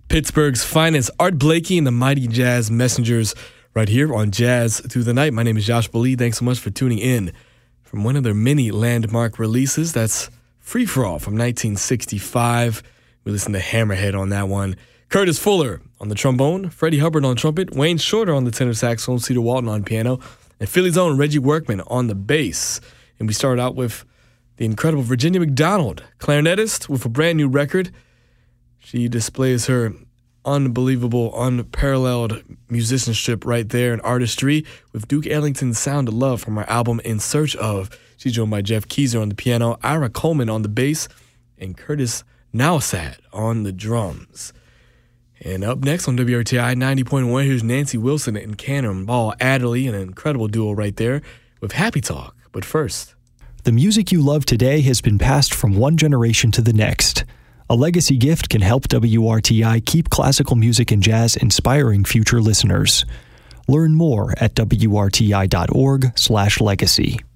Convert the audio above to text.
Pittsburgh's finest, Art Blakey and the Mighty Jazz Messengers, right here on Jazz Through the Night. My name is Josh Bolee. Thanks so much for tuning in. From one of their many landmark releases, that's Free For All from 1965. We listened to Hammerhead on that one. Curtis Fuller on the trombone, Freddie Hubbard on trumpet, Wayne Shorter on the tenor saxophone, Cedar Walton on piano, and Philly's own Reggie Workman on the bass. And we started out with the incredible Virginia McDonald, clarinetist, with a brand new record. She displays her unbelievable, unparalleled musicianship right there and artistry with Duke Ellington's Sound of Love from her album In Search Of. She's joined by Jeff Keezer on the piano, Ira Coleman on the bass, and Curtis Nowsad on the drums. And up next on WRTI 90.1, here's Nancy Wilson and Cannonball Adderley, an incredible duo right there with Happy Talk. But first, the music you love today has been passed from one generation to the next. A legacy gift can help WRTI keep classical music and jazz inspiring future listeners. Learn more at WRTI.org/legacy.